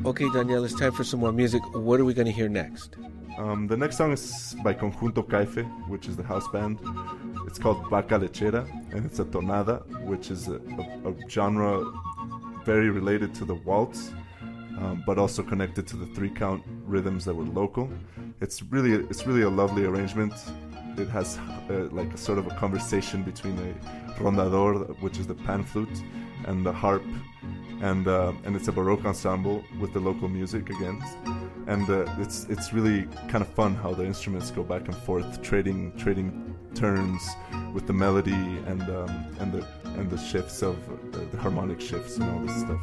Okay, Daniel, it's time for some more music. What are we going to hear next? The next song is by Conjunto Caife, which is the house band. It's called Vaca Lechera, and it's a tonada, which is a genre very related to the waltz, but also connected to the 3-count rhythms that were local. It's really a lovely arrangement. It has like a sort of a conversation between a rondador, which is the pan flute, and the harp, and it's a Baroque ensemble with the local music again. And it's really kind of fun how the instruments go back and forth, trading turns with the melody and the shifts of the harmonic shifts and all this stuff.